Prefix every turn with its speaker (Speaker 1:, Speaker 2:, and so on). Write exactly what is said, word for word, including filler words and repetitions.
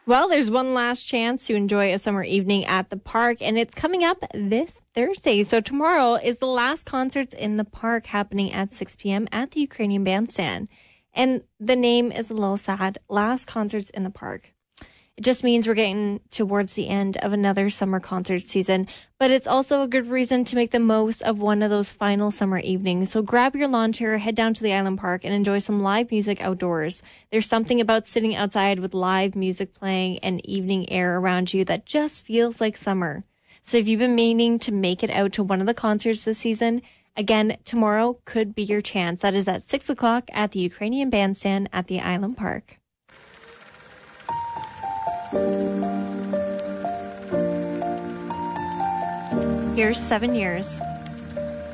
Speaker 1: Well, there's one last chance to enjoy a summer evening at the park, and it's coming up this Thursday. So tomorrow is the last concerts in the park happening at six p.m. at the Ukrainian Bandstand. And the name is a little sad, Last Concerts in the Park. It just means we're getting towards the end of another summer concert season, but it's also a good reason to make the most of one of those final summer evenings. So grab your lawn chair, head down to the Island Park, and enjoy some live music outdoors. There's something about sitting outside with live music playing and evening air around you that just feels like summer. So if you've been meaning to make it out to one of the concerts this season, again, tomorrow could be your chance. That is at six o'clock at the Ukrainian Bandstand at the Island Park. Here's Seven Years.